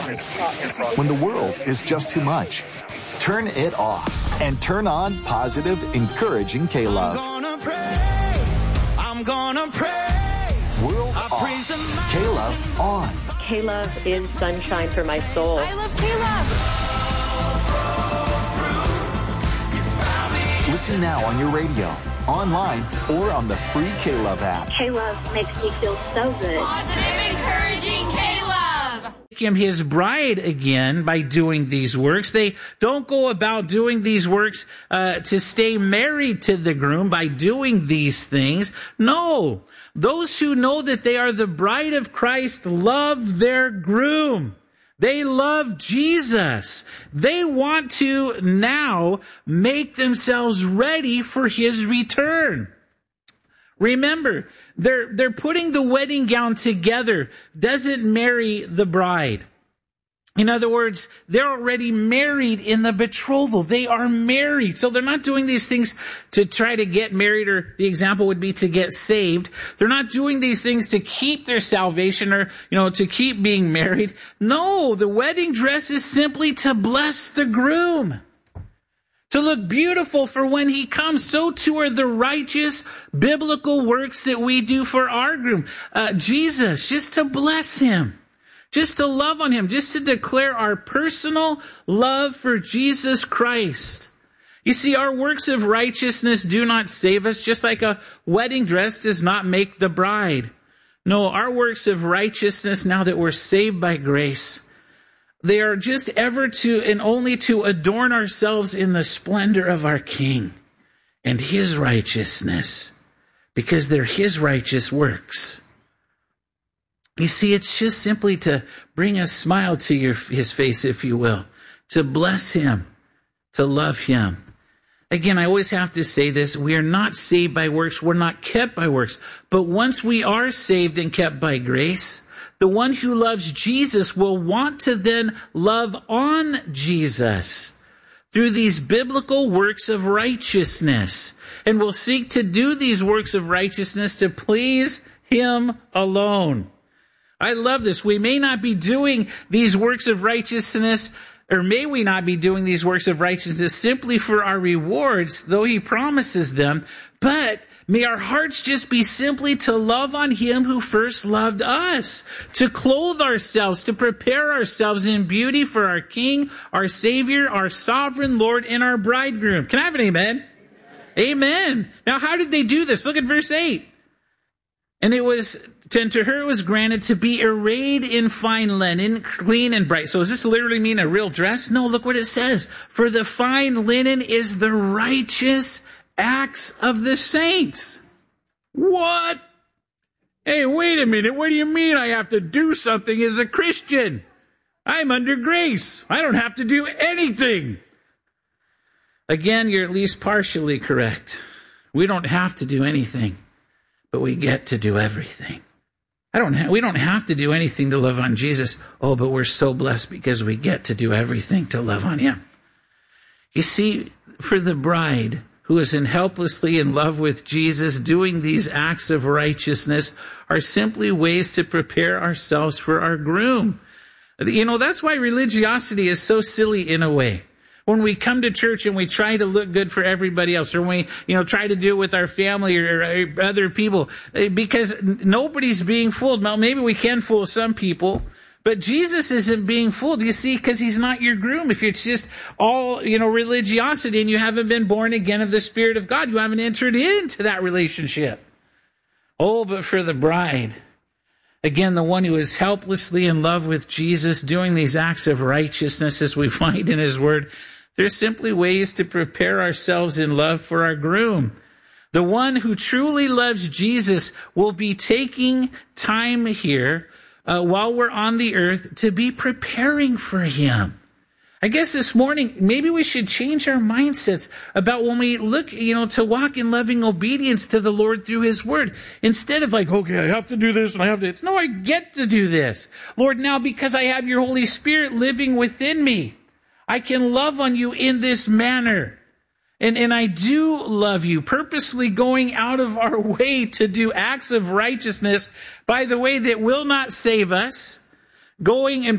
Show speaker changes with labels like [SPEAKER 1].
[SPEAKER 1] When the world is just too much, turn it off and turn on positive, encouraging K-Love.
[SPEAKER 2] I'm gonna praise.
[SPEAKER 1] World off. K-Love on.
[SPEAKER 3] K-Love is sunshine for my soul.
[SPEAKER 4] I love K-Love.
[SPEAKER 1] Listen now on your radio, online, or on the free K-Love app.
[SPEAKER 5] K-Love makes me feel so good.
[SPEAKER 4] Positive, encouraging K-Love.
[SPEAKER 6] Him his bride again by doing these works. They don't go about doing these works to stay married to the groom by doing these things. No, those who know that they are the bride of Christ love their groom. They love Jesus. They want to now make themselves ready for his return. Remember, they're putting the wedding gown together doesn't marry the bride. In other words, they're already married in the betrothal. They are married. So they're not doing these things to try to get married, or the example would be to get saved. They're not doing these things to keep their salvation or, to keep being married. No, the wedding dress is simply to bless the groom, to look beautiful for when he comes. So too are the righteous biblical works that we do for our groom, Jesus, just to bless him, just to love on him, just to declare our personal love for Jesus Christ. You see, our works of righteousness do not save us, just like a wedding dress does not make the bride. No, our works of righteousness, now that we're saved by grace, they are just ever to and only to adorn ourselves in the splendor of our King and his righteousness, because they're his righteous works. You see, it's just simply to bring a smile to his face, if you will, to bless him, to love him. Again, I always have to say this. We are not saved by works. We're not kept by works. But once we are saved and kept by grace, the one who loves Jesus will want to then love on Jesus through these biblical works of righteousness, and will seek to do these works of righteousness to please him alone. I love this. We may not be doing these works of righteousness, or may we not be doing these works of righteousness simply for our rewards, though he promises them, but may our hearts just be simply to love on him who first loved us, to clothe ourselves, to prepare ourselves in beauty for our King, our Savior, our sovereign Lord, and our bridegroom. Can I have an amen? Amen. Now, how did they do this? Look at verse 8. And to her it was granted to be arrayed in fine linen, clean and bright. So does this literally mean a real dress? No, look what it says. For the fine linen is the righteous acts of the saints. What? Hey, wait a minute. What do you mean I have to do something as a Christian? I'm under grace. I don't have to do anything. Again, you're at least partially correct. We don't have to do anything, but we get to do everything. We don't have to do anything to love on Jesus. Oh, but we're so blessed because we get to do everything to love on him. You see, for the bride who is helplessly in love with Jesus, doing these acts of righteousness are simply ways to prepare ourselves for our groom. That's why religiosity is so silly in a way. When we come to church and we try to look good for everybody else, or we, try to do it with our family or other people, because nobody's being fooled. Well, maybe we can fool some people, but Jesus isn't being fooled, you see, because he's not your groom. If it's just all, religiosity and you haven't been born again of the Spirit of God, you haven't entered into that relationship. Oh, but for the bride, again, the one who is helplessly in love with Jesus, doing these acts of righteousness as we find in his word, they're simply ways to prepare ourselves in love for our groom. The one who truly loves Jesus will be taking time here while we're on the earth to be preparing for him. I guess this morning, maybe we should change our mindsets about when we look, to walk in loving obedience to the Lord through his word. Instead of okay, I have to do this and I have to, no, I get to do this. Lord, now because I have your Holy Spirit living within me, I can love on you in this manner. And I do love you, purposely going out of our way to do acts of righteousness, by the way, that will not save us, going and